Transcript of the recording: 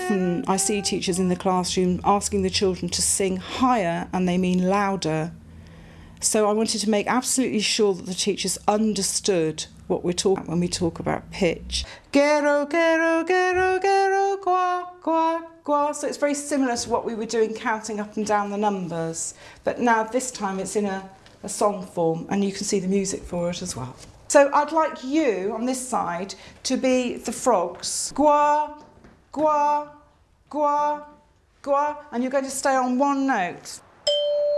often I see teachers in the classroom asking the children to sing higher, and they mean louder. So I wanted to make absolutely sure that the teachers understood what we're talking about when we talk about pitch. Gero, gero, gero, gero, gua, gua, gua. So it's very similar to what we were doing counting up and down the numbers. But now this time it's in a song form, and you can see the music for it as well. So I'd like you on this side to be the frogs. Gua, gua, gua, gua. And you're going to stay on one note.